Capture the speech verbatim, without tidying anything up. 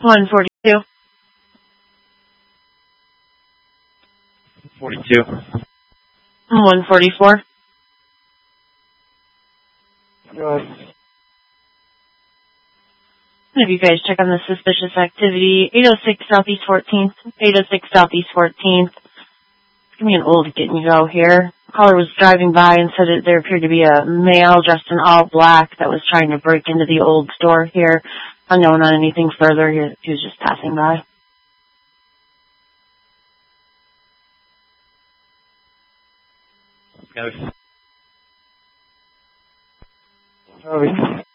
one forty-two. forty-two. one forty-four. Go ahead. Have you guys check on the suspicious activity? eight oh six Southeast fourteenth. eight oh six Southeast fourteenth. Give me an old get and go here. Caller was driving by and said that there appeared to be a male dressed in all black that was trying to break into the old store here. Unknown on anything further. He he was just passing by. Go. Copy.